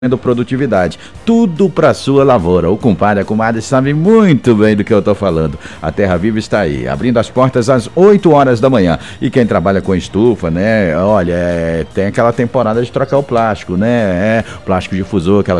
Produtividade, tudo para sua lavoura. O compadre e a comadre sabem muito bem do que eu tô falando. A Terra Viva está aí, abrindo as portas às 8 horas da manhã. E quem trabalha com estufa, né? Olha, tem aquela temporada de trocar o plástico, né? Plástico difusor, aquela